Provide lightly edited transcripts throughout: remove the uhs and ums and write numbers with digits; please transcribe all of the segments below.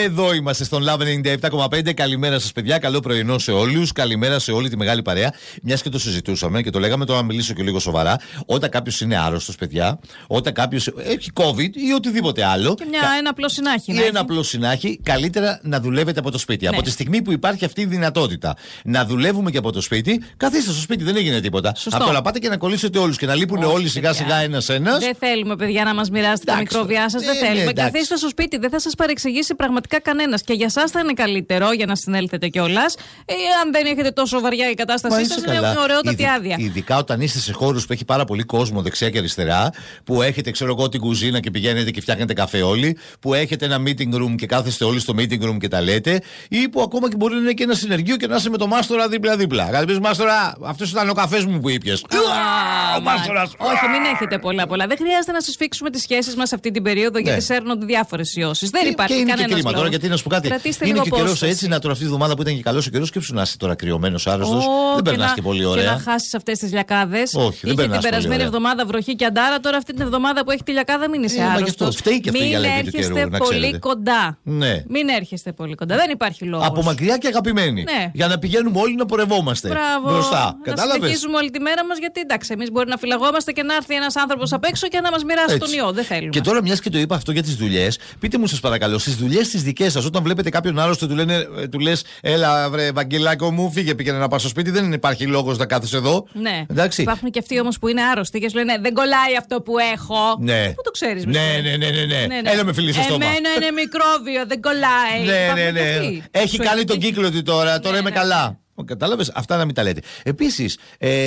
Εδώ είμαστε στον Love 97,5. Καλημέρα σας, παιδιά. Καλό πρωινό σε όλους. Καλημέρα σε όλη τη μεγάλη παρέα. Μιας και το συζητούσαμε και το λέγαμε, τώρα να μιλήσω και λίγο σοβαρά. Όταν κάποιος είναι άρρωστος, παιδιά, όταν κάποιος έχει COVID ή οτιδήποτε άλλο. Και ένα απλό συνάχη. Ή ένα απλό συνάχη, καλύτερα να δουλεύετε από το σπίτι. Ναι. Από τη στιγμή που υπάρχει αυτή η δυνατότητα να δουλεύουμε και από το σπίτι, καθίστε στο σπίτι, δεν έγινε τίποτα. Σωστό. Από το να πάτε και να κολλήσετε όλους και να λείπουν όλοι σιγά-σιγά ένας-ένας. Δεν θέλουμε, παιδιά, να μας μοιράσετε τα μικρόβια σας. Δεν θέλουμε. Καθίστε στο σπίτι, δεν θα σας παρεξηγήσει πραγματικά κανένας. Και για εσάς θα είναι καλύτερο για να συνέλθετε κιόλας. Αν δεν έχετε τόσο βαριά η κατάστασή σας, είναι μια ωραιότατη άδεια. Ειδικά όταν είστε σε χώρους που έχει πάρα πολύ κόσμο δεξιά και αριστερά, που έχετε, ξέρω εγώ, την κουζίνα και πηγαίνετε και φτιάχνετε καφέ όλοι, που έχετε ένα meeting room και κάθεστε όλοι στο meeting room και τα λέτε, ή που ακόμα και μπορεί να είναι και ένα συνεργείο και να είσαι με το μάστορα δίπλα-δίπλα. Θα πει, μάστορα, αυτός ήταν ο καφές μου που ήπιες. Ο μάστορας. Όχι, μην έχετε πολλά. Δεν χρειάζεται να συσφίξουμε τις σχέσεις μας αυτή την περίοδο, γιατί σέρνονται διάφορες ιώσεις. Δεν υπάρχει κανένας λόγος. Και είναι και κρίμα τώρα, γιατί να σου πω κάτι. Είναι και ο καιρός έτσι, να τώρα αυτή τη βδομάδα που ήταν και καλός ο καιρός, και να είσαι τώρα κρυωμένος, άρρωστος. Δεν περνάς και πολύ ωραία. Και να χάσεις αυτές τις λιακάδες. Όχι, δεν περνάς. Την περασμένη εβδομάδα βροχή και αντάρα, τώρα αυτή την εβδομάδα που έχει τη λιακάδα μην είσαι άρρωστος. Φταίει και αυτή η μην έρχεστε πολύ κοντά. Ναι. Μην έρχεστε πολύ κοντά. Δεν υπάρχει λόγος. Από μακριά και αγαπημένοι. Ναι. Για να πηγαίνουμε όλοι να πορευόμαστε. Μπροστά. Κατάλαβες. Να συνεχίσουμε όλη τη μέρα μας, γιατί εντάξει, εμείς μπορεί να φυλαγόμαστε και να έρθει ένας άνθρωπος απ' έξω και να μας μοιράσει τον ιό. Δεν θέλουμε. Και τώρα, μιας και το είπα αυτό για τις δουλειές, πείτε μου, σας παρακαλώ, στις δουλειές τις δικές σας, όταν βλέπετε κάποιον άρρωστο, του λες, έλα, βρε, Βαγγελάκο μου, φύγε, πήγαινε να πας στο σπίτι, δεν υπάρχει λόγος να κάθεσαι εδώ. Ναι. Εντάξει. Υπάρχουν και αυτοί όμως που είναι άρρωστοι και σου λένε, δεν κολλάει αυτό που έχω. Ναι. Πού το ξέρεις, ναι. Έλα με φίλη στο στόμα. Εμένα είναι μικρόβιο, δεν κολλάει. Ναι. Έχει κάνει τον κύκλο του τώρα είμαι καλά. Κατάλαβες, αυτά να μην τα λέτε. Επίσης,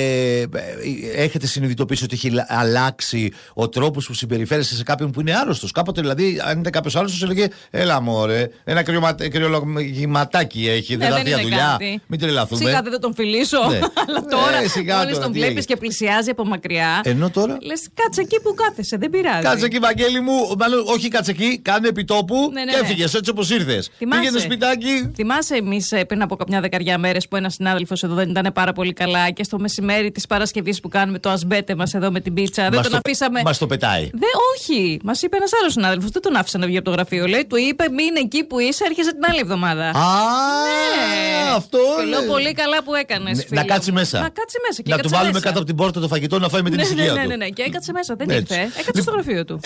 έχετε συνειδητοποιήσει ότι έχει αλλάξει ο τρόπος που συμπεριφέρεσαι σε κάποιον που είναι άρρωστος. Κάποτε, δηλαδή, αν ήταν κάποιος άρρωστος, έλεγε, έλα μωρέ, ένα κρυολογηματάκι έχει, δεν θα δει δουλειά. Μην τρελαθούμε. Σιγά δεν τον φιλήσω. Ναι. Αλλά τώρα, μόλις τον βλέπεις και πλησιάζει από μακριά. Ενώ τώρα. Λες, κάτσε εκεί που κάθεσαι, δεν πειράζει. Κάτσε εκεί, Βαγγέλη μου, μάλλον όχι κάτσε εκεί, κάνε επιτόπου και έφυγες έτσι όπως ήρθες. Πήγαινε σπιτάκι. Θυμάσαι εμείς πριν από καμιά δεκαριά μέρες που ένας συνάδελφος εδώ δεν ήταν πάρα πολύ καλά και στο μεσημέρι της Παρασκευής που κάνουμε το ασμπέτε μας εδώ με την πίτσα, δεν τον αφήσαμε. Μας το πετάει. Όχι, μας είπε ένας άλλος συνάδελφος, δεν τον άφησα να βγει από το γραφείο. Λέει, του είπε, μείνε εκεί που είσαι, έρχεσαι την άλλη εβδομάδα. Ναι, αυτό είναι. Λέω πολύ καλά που έκανες. Να κάτσει μέσα. Να κάτσει μέσα. Να του βάλουμε κάτω από την πόρτα το φαγητό να φάει με την ησυχία του. Ναι, και έκατσε μέσα, δεν ήρθε. Έκατσε στο γραφείο του.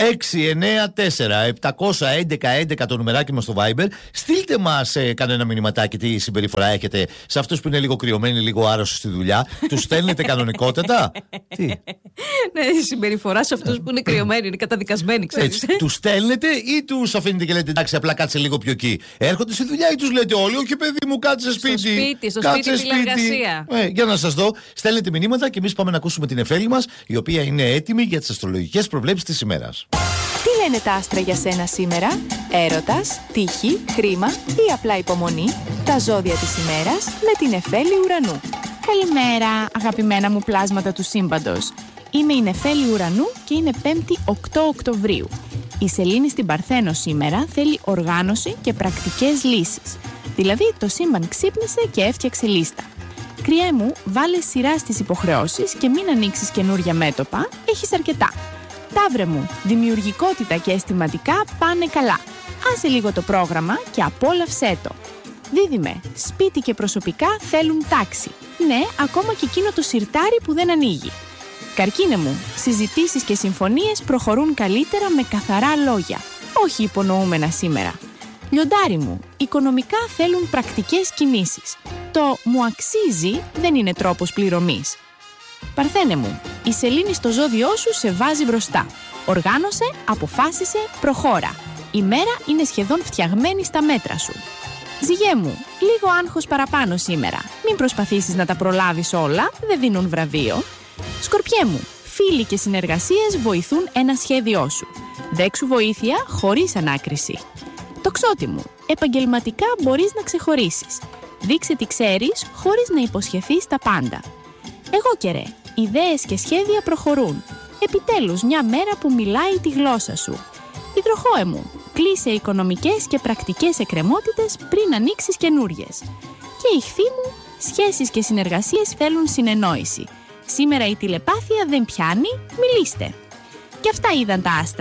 694-711 το νουμεράκι μας στο Viber. Στείλτε μας κανένα μηνυματάκι τι συμπεριφορά έχετε σε αυτούς που είναι λίγο κρυωμένοι, λίγο άρρωστοι στη δουλειά. Τους στέλνετε κανονικότατα. Τι. Ναι, η συμπεριφορά σε αυτούς που είναι κρυωμένοι, είναι καταδικασμένοι, ξέρεις. Τους στέλνετε ή τους αφήνετε και λέτε, εντάξει, απλά κάτσε λίγο πιο εκεί. Έρχονται στη δουλειά ή τους λέτε όλοι, όχι παιδί μου, κάτσε σπίτι. Στο σπίτι τηλεργασία. Για να σας δω, στέλνετε μηνύματα και εμείς πάμε να ακούσουμε την Εφέλη μας, η οποία είναι έτοιμη για τις αστρολογικές προβλέψεις της ημέρας. Τι λένε τα άστρα για σένα σήμερα? Έρωτας, τύχη, χρήμα ή απλά υπομονή? Τα ζώδια της ημέρας με την Εφέλη Ουρανού. Καλημέρα, αγαπημένα μου πλάσματα του σύμπαντος. Είμαι η Νεφέλη Ουρανού και είναι 5η 8 Οκτωβρίου. Η σελήνη στην Παρθένο σήμερα θέλει οργάνωση και πρακτικές λύσεις. Δηλαδή το σύμπαν ξύπνησε και έφτιαξε λίστα. Κριέ μου, βάλε σειρά στις υποχρεώσεις και μην ανοίξεις καινούρια μέτωπα, έχεις αρκετά. Ταύρε μου, δημιουργικότητα και αισθηματικά πάνε καλά. Άσε λίγο το πρόγραμμα και απόλαυσέ το. Δίδυμε, σπίτι και προσωπικά θέλουν τάξη. Ναι, ακόμα και εκείνο το σιρτάρι που δεν ανοίγει. Καρκίνε μου, συζητήσεις και συμφωνίες προχωρούν καλύτερα με καθαρά λόγια. Όχι υπονοούμενα σήμερα. Λιοντάρι μου, οικονομικά θέλουν πρακτικές κινήσεις. Το «μου αξίζει» δεν είναι τρόπος πληρωμής. Παρθένε μου, η σελήνη στο ζώδιό σου σε βάζει μπροστά. Οργάνωσε, αποφάσισε, προχώρα. Η μέρα είναι σχεδόν φτιαγμένη στα μέτρα σου. Ζυγέ μου, λίγο άγχος παραπάνω σήμερα. Μην προσπαθήσεις να τα προλάβεις όλα, δεν δίνουν βραβείο. Σκορπιέ μου, φίλοι και συνεργασίες βοηθούν ένα σχέδιό σου. Δέξου βοήθεια χωρίς ανάκριση. Τοξότη μου, επαγγελματικά μπορείς να ξεχωρίσεις. Δείξε τι ξέρεις χωρίς να υποσχεθείς τα πάντα. Εγώ και ρε, ιδέες και σχέδια προχωρούν. Επιτέλους μια μέρα που μιλάει τη γλώσσα σου. Υδροχόε μου, κλείσε οικονομικές και πρακτικές εκκρεμότητες πριν ανοίξεις καινούριες. Και ιχθύ μου, σχέσεις και συνεργασίες θέλουν συνεννόηση. Σήμερα η τηλεπάθεια δεν πιάνει, μιλήστε. Και αυτά είδαν τα άστρα.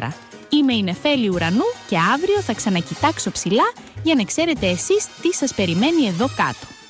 Είμαι η Νεφέλη Ουρανού και αύριο θα ξανακοιτάξω ψηλά για να ξέρετε εσείς τι σας περιμένει εδώ κάτω.